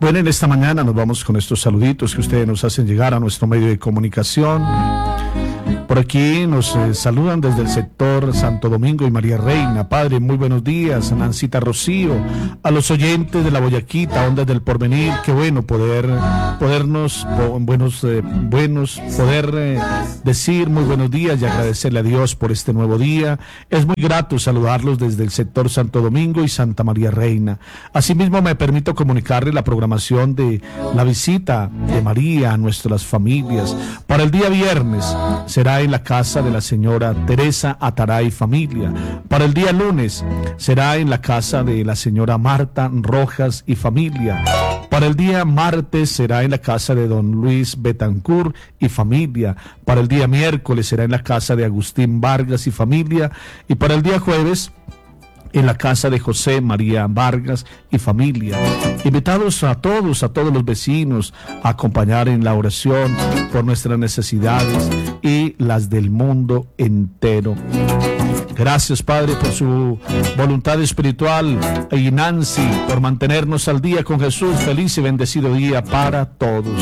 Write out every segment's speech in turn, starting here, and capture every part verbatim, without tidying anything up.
Bueno, en esta mañana nos vamos con estos saluditos que ustedes nos hacen llegar a nuestro medio de comunicación. Por aquí nos eh, saludan desde el sector Santo Domingo y María Reina. Padre, muy buenos días. Nancita Rocío, a los oyentes de La Boyaquita, Ondas del Porvenir. Qué bueno poder podernos, buenos, eh, buenos poder eh, decir muy buenos días y agradecerle a Dios por este nuevo día. Es muy grato saludarlos desde el sector Santo Domingo y Santa María Reina. Asimismo, me permito comunicarle la programación de la visita de María a nuestras familias. Para el día viernes será en la casa de la señora Teresa Ataray familia. Para el día lunes será en la casa de la señora Marta Rojas y familia. Para el día martes será en la casa de don Luis Betancourt y familia. Para el día miércoles será en la casa de Agustín Vargas y familia. Y para el día jueves en la casa de José María Vargas y familia. Invitados a todos, a todos los vecinos, a acompañar en la oración por nuestras necesidades y las del mundo entero. Gracias, Padre, por su voluntad espiritual, y Nancy, por mantenernos al día con Jesús. Feliz y bendecido día para todos.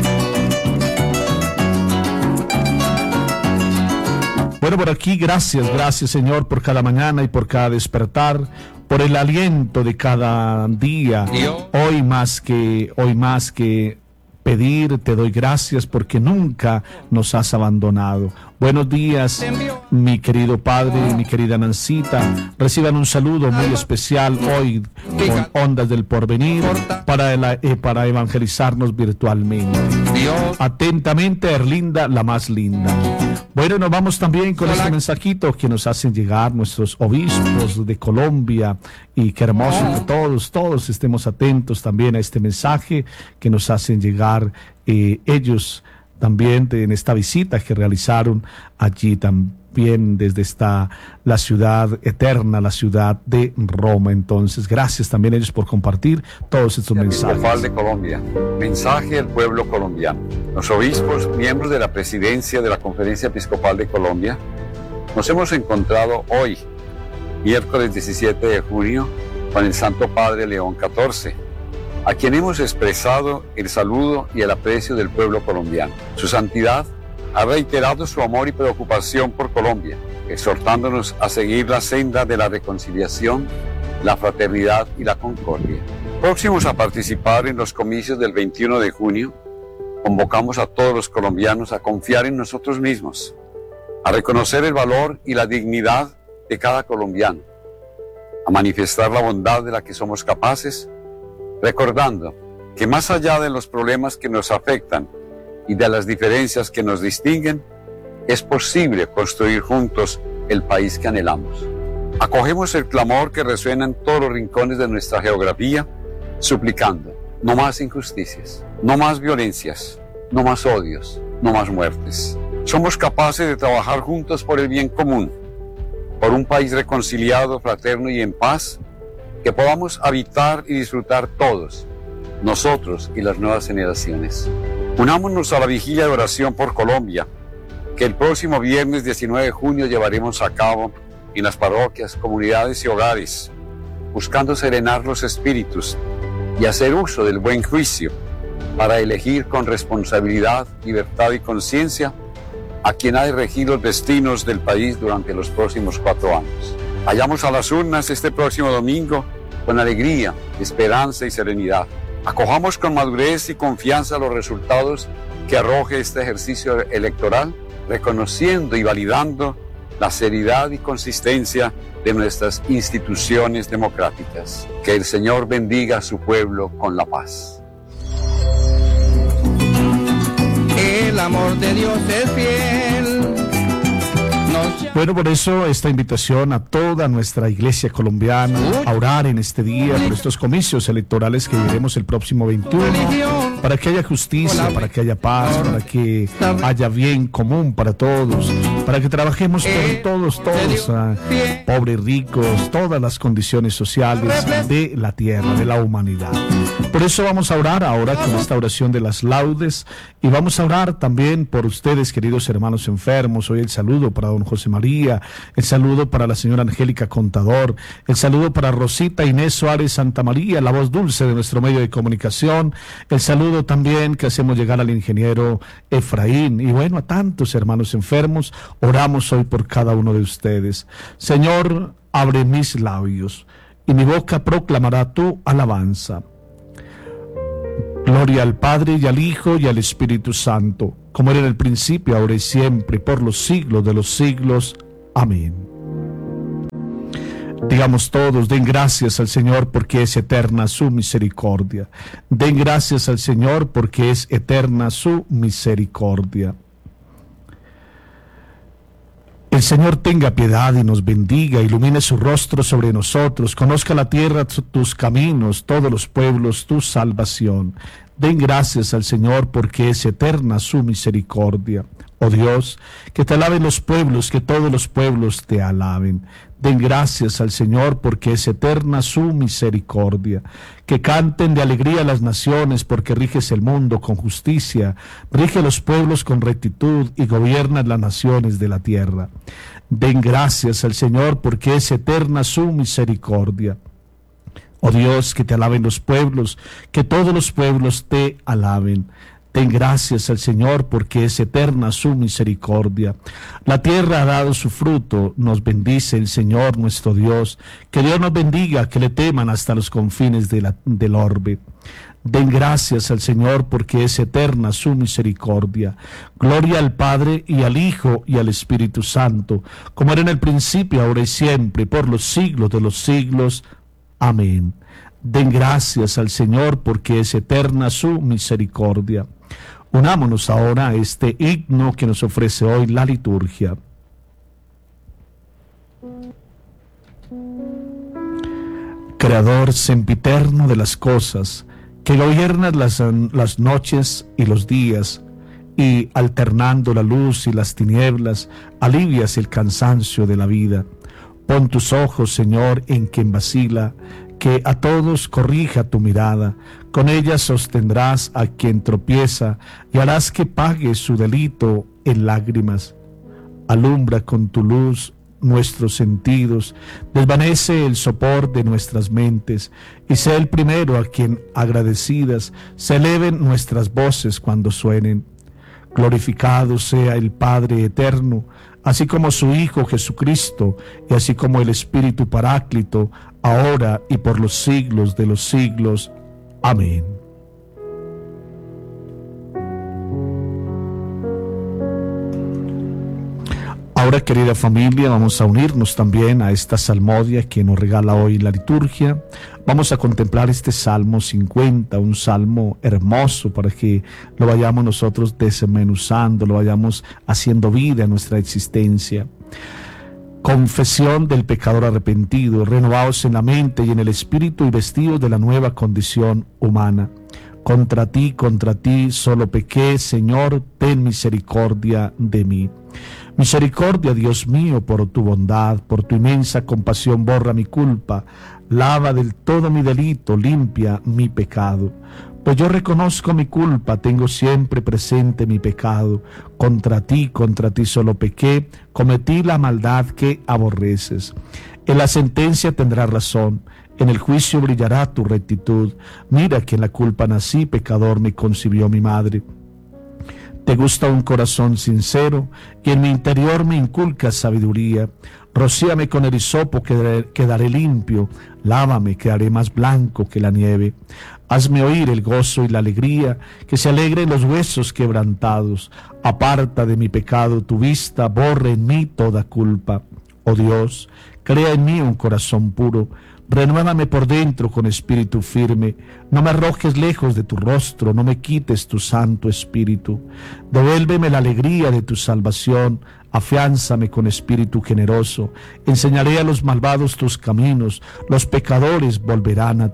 Bueno, por aquí, gracias, gracias, Señor, por cada mañana y por cada despertar, por el aliento de cada día. Hoy más que, hoy más que pedir, te doy gracias porque nunca nos has abandonado. Buenos días, mi querido padre y mi querida Nancita. Reciban un saludo muy especial hoy con Ondas del Porvenir para, la, eh, para evangelizarnos virtualmente. Atentamente, Erlinda, la más linda. Bueno, nos vamos también con este mensajito que nos hacen llegar nuestros obispos de Colombia, y qué hermoso que todos, todos estemos atentos también a este mensaje que nos hacen llegar eh, ellos también de, en esta visita que realizaron allí también desde esta, la ciudad eterna, la ciudad de Roma. Entonces, gracias también a ellos por compartir todos estos mensajes. Episcopal de Colombia, mensaje al pueblo colombiano. Los obispos, miembros de la presidencia de la Conferencia Episcopal de Colombia, nos hemos encontrado hoy, miércoles diecisiete de junio, con el Santo Padre León catorce, a quien hemos expresado el saludo y el aprecio del pueblo colombiano. Su santidad ha reiterado su amor y preocupación por Colombia, exhortándonos a seguir la senda de la reconciliación, la fraternidad y la concordia. Próximos a participar en los comicios del veintiuno de junio, convocamos a todos los colombianos a confiar en nosotros mismos, a reconocer el valor y la dignidad de cada colombiano, a manifestar la bondad de la que somos capaces, recordando que más allá de los problemas que nos afectan y de las diferencias que nos distinguen, es posible construir juntos el país que anhelamos. Acogemos el clamor que resuena en todos los rincones de nuestra geografía, suplicando: no más injusticias, no más violencias, no más odios, no más muertes. Somos capaces de trabajar juntos por el bien común, por un país reconciliado, fraterno y en paz, que podamos habitar y disfrutar todos, nosotros y las nuevas generaciones. Unámonos a la vigilia de oración por Colombia, que el próximo viernes diecinueve de junio llevaremos a cabo en las parroquias, comunidades y hogares, buscando serenar los espíritus y hacer uso del buen juicio para elegir con responsabilidad, libertad y conciencia a quien ha de regir los destinos del país durante los próximos cuatro años. Vayamos a las urnas este próximo domingo con alegría, esperanza y serenidad. Acojamos con madurez y confianza los resultados que arroje este ejercicio electoral, reconociendo y validando la seriedad y consistencia de nuestras instituciones democráticas. Que el Señor bendiga a su pueblo con la paz. El amor de Dios es fiel. Bueno, por eso esta invitación a toda nuestra iglesia colombiana a orar en este día por estos comicios electorales que viviremos el próximo veintiuno, para que haya justicia, para que haya paz, para que haya bien común para todos, para que trabajemos por todos, todos, uh, pobres, ricos, todas las condiciones sociales de la tierra, de la humanidad. Por eso vamos a orar ahora con esta oración de las laudes, y vamos a orar también por ustedes, queridos hermanos enfermos. Hoy el saludo para don José María, el saludo para la señora Angélica Contador, el saludo para Rosita Inés Suárez Santa María, la voz dulce de nuestro medio de comunicación, el saludo también que hacemos llegar al ingeniero Efraín, y bueno, a tantos hermanos enfermos. Oramos hoy por cada uno de ustedes. Señor, abre mis labios, y mi boca proclamará tu alabanza. Gloria al Padre, y al Hijo, y al Espíritu Santo, como era en el principio, ahora y siempre, por los siglos de los siglos. Amén. Digamos todos, den gracias al Señor porque es eterna su misericordia. Den gracias al Señor porque es eterna su misericordia. El Señor tenga piedad y nos bendiga, ilumine su rostro sobre nosotros, conozca la tierra tus caminos, todos los pueblos tu salvación. Den gracias al Señor porque es eterna su misericordia. Oh Dios, que te alaben los pueblos, que todos los pueblos te alaben. Den gracias al Señor porque es eterna su misericordia. Que canten de alegría las naciones porque riges el mundo con justicia, rige los pueblos con rectitud y gobiernas las naciones de la tierra. Den gracias al Señor porque es eterna su misericordia. Oh Dios, que te alaben los pueblos, que todos los pueblos te alaben. Den gracias al Señor porque es eterna su misericordia. La tierra ha dado su fruto, nos bendice el Señor nuestro Dios. Que Dios nos bendiga, que le teman hasta los confines de la, del orbe. Den gracias al Señor porque es eterna su misericordia. Gloria al Padre y al Hijo y al Espíritu Santo, como era en el principio, ahora y siempre, por los siglos de los siglos. Amén. Den gracias al Señor porque es eterna su misericordia. Unámonos ahora a este himno que nos ofrece hoy la liturgia. Creador sempiterno de las cosas, que gobiernas las, las noches y los días, y alternando la luz y las tinieblas, alivias el cansancio de la vida. Pon tus ojos, Señor, en quien vacila, que a todos corrija tu mirada, con ella sostendrás a quien tropieza y harás que pague su delito en lágrimas. Alumbra con tu luz nuestros sentidos, desvanece el sopor de nuestras mentes y sé el primero a quien agradecidas se eleven nuestras voces cuando suenen. Glorificado sea el Padre eterno, así como su Hijo Jesucristo, y así como el Espíritu Paráclito, ahora y por los siglos de los siglos. Amén. Ahora, querida familia, vamos a unirnos también a esta salmodia que nos regala hoy la liturgia. Vamos a contemplar este Salmo cincuenta, un salmo hermoso para que lo vayamos nosotros desmenuzando, lo vayamos haciendo vida en nuestra existencia. Confesión del pecador arrepentido, renovados en la mente y en el espíritu y vestidos de la nueva condición humana. Contra ti, contra ti, solo pequé, Señor, ten misericordia de mí. Misericordia, Dios mío, por tu bondad, por tu inmensa compasión, borra mi culpa, lava del todo mi delito, limpia mi pecado. Pues yo reconozco mi culpa, tengo siempre presente mi pecado. Contra ti, contra ti solo pequé, cometí la maldad que aborreces. En la sentencia tendrás razón, en el juicio brillará tu rectitud. Mira que en la culpa nací, pecador me concibió mi madre. Te gusta un corazón sincero, y en mi interior me inculcas sabiduría. Rocíame con el hisopo, quedaré, quedaré limpio. Lávame, quedaré más blanco que la nieve. Hazme oír el gozo y la alegría, que se alegren los huesos quebrantados. Aparta de mi pecado tu vista, borre en mí toda culpa. Oh Dios, crea en mí un corazón puro. Renuévame por dentro con espíritu firme. No me arrojes lejos de tu rostro, no me quites tu santo espíritu. Devuélveme la alegría de tu salvación, afiánzame con espíritu generoso. Enseñaré a los malvados tus caminos, los pecadores volverán a ti.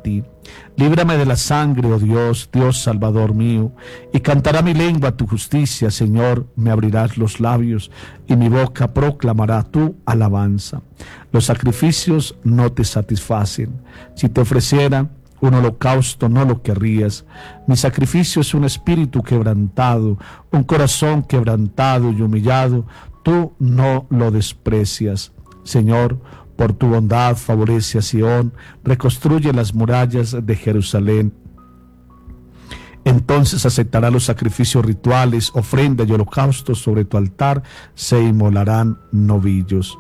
Líbrame de la sangre, oh Dios, Dios Salvador mío, y cantará mi lengua tu justicia, Señor, me abrirás los labios, y mi boca proclamará tu alabanza. Los sacrificios no te satisfacen. Si te ofreciera un holocausto, no lo querrías. Mi sacrificio es un espíritu quebrantado, un corazón quebrantado y humillado, tú no lo desprecias. Señor, por tu bondad favorece a Sión, reconstruye las murallas de Jerusalén. Entonces aceptará los sacrificios rituales, ofrenda y holocaustos, sobre tu altar se inmolarán novillos.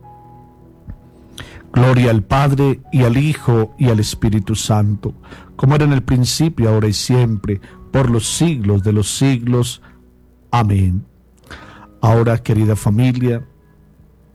Gloria al Padre, y al Hijo, y al Espíritu Santo, como era en el principio, ahora y siempre, por los siglos de los siglos. Amén. Ahora, querida familia,